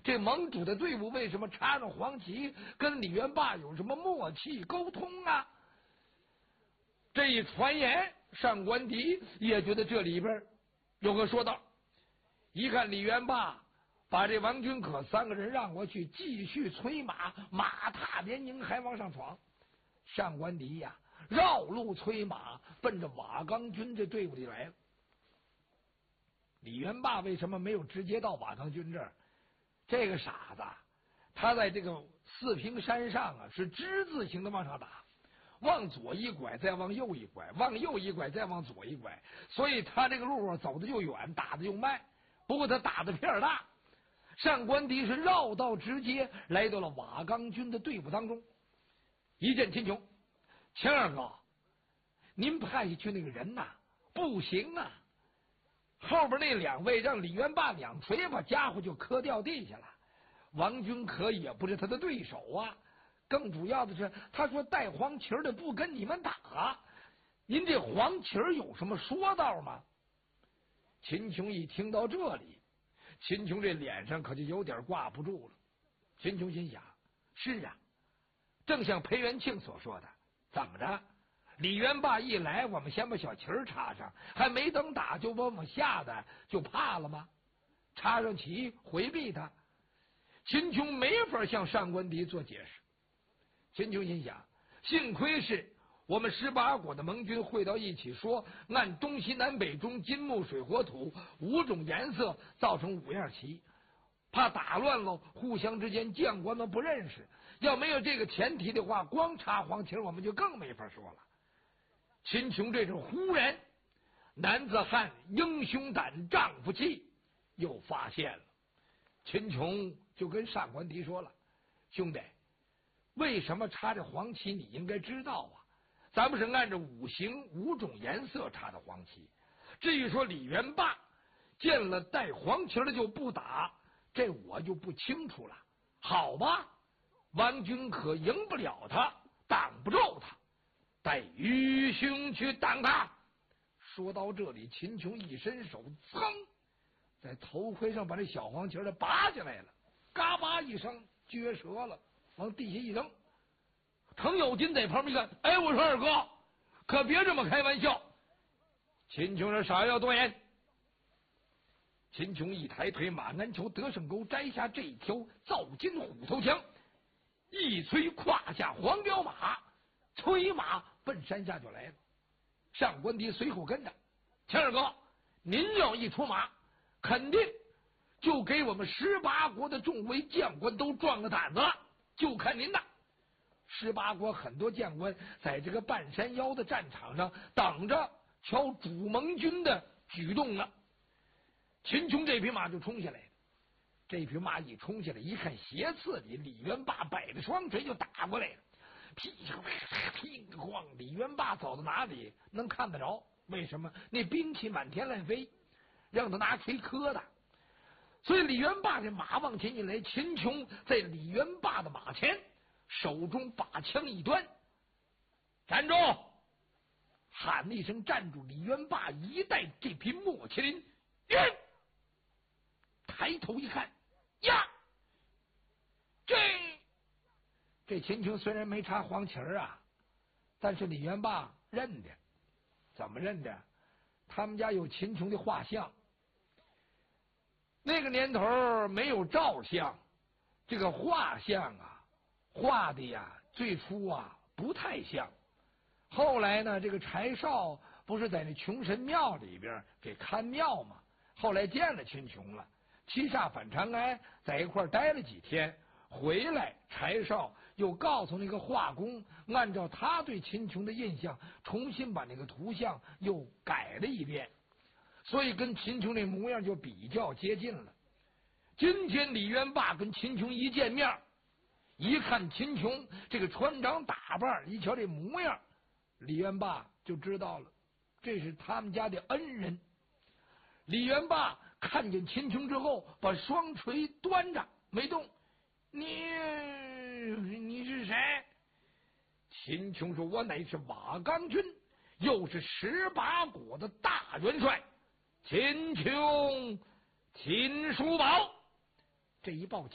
这盟主的队伍为什么插上黄旗，跟李元霸有什么默契沟通啊？这一传言，上官迪也觉得这里边有个说道。一看李元霸把这王君可3个人让过去，继续催马，马踏连营还往上闯。上官迪呀，绕路催马，奔着瓦岗军这队伍里来了。李元霸为什么没有直接到瓦岗军这儿？这个傻子，他在这个四平山上啊，是之字形的往上打，往左一拐，再往右一拐，往右一拐，再往左一拐，所以他这个路啊走的就远，打的就慢。不过他打的片儿大。上官迪是绕道直接来到了瓦岗军的队伍当中，一见秦琼，秦二哥，您派下去那个人呐，不行啊！后边那2位让李元霸2锤把家伙就磕掉地下了。王君可也不是他的对手啊！更主要的是，他说带黄旗的不跟你们打，您这黄旗有什么说道吗？秦琼一听到这里，秦琼这脸上可就有点挂不住了。秦琼心想：是啊，正像裴元庆所说的，怎么着？李元霸一来，我们先把小旗插上，还没等打就把我们吓得就怕了吗？插上旗回避他。秦琼没法向上官迪做解释。秦琼心想，幸亏是我们18国的盟军汇到一起，说按东西南北中金木水火土5种颜色造成5样旗，怕打乱了互相之间将官们不认识。要没有这个前提的话，光插黄旗我们就更没法说了。秦琼这是忽然男子汉英雄胆丈夫气又发现了。秦琼就跟上官迪说了，兄弟，为什么插这黄旗你应该知道啊，咱们是按照5行5种颜色插的黄旗。至于说李元霸见了带黄旗的就不打，这我就不清楚了。好吧，王君可赢不了他，挡不住他，带愚兄去挡他。说到这里，秦琼一伸手，噌，在头盔上把这小黄旗拔下来了，嘎巴一声撅折了，往地下一扔。程咬金在旁边一看，哎，我说二哥，可别这么开玩笑。秦琼说，少要多言。秦琼一抬腿，马鞍裘得胜钩，摘下这条造金虎头枪，一催胯下黄骠马，催马奔山下就来了。上官迪随后跟着，秦二哥，您要一出马，肯定就给我们18国的众位将官都壮了胆子了，就看您的。18国很多将官在这个半山腰的战场上等着瞧主盟军的举动呢。秦琼这匹马就冲下来了，这匹马一冲下来，一看斜刺里李元霸摆着双锤就打过来了，噼咣，李元霸走到哪里能看得着？为什么？那兵器满天乱飞，让他拿锤磕的。所以李元霸这马往前一来，秦琼在李元霸的马前，手中把枪一端，站住！喊了一声站住，李元霸一带这匹莫麒麟，抬头一看，呀，这秦琼虽然没插黄旗啊，但是李元霸认得。怎么认得？他们家有秦琼的画像。那个年头没有照相，这个画像啊画的呀最初啊不太像。后来呢，这个柴少不是在那穷神庙里边给看庙吗？后来见了秦琼了，七煞反长安在一块待了几天，回来柴少又告诉那个画工，按照他对秦琼的印象，重新把那个图像又改了一遍，所以跟秦琼那模样就比较接近了。今天李元霸跟秦琼一见面，一看秦琼这个穿着打扮，一瞧这模样，李元霸就知道了，这是他们家的恩人。李元霸看见秦琼之后，把双锤端着没动。你是谁？秦琼说，我乃是瓦岗军，又是18国的大元帅秦琼秦叔宝。这一报